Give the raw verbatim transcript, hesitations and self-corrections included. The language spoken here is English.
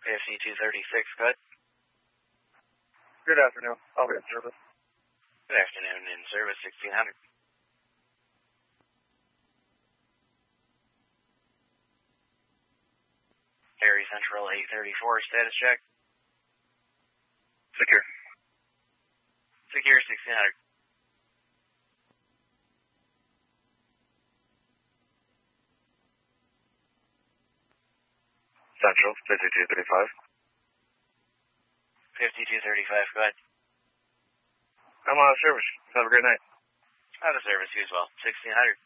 fifty-two thirty-six, go ahead. Good afternoon. I'll be in service. Good afternoon, in service, sixteen hundred. Harry Central, eight thirty-four, status check. Secure. Secure, sixteen hundred. Central, fifty-two thirty-five. fifty-two thirty-five, go ahead. I'm on service. Have a great night. Out of service, you as well, sixteen hundred.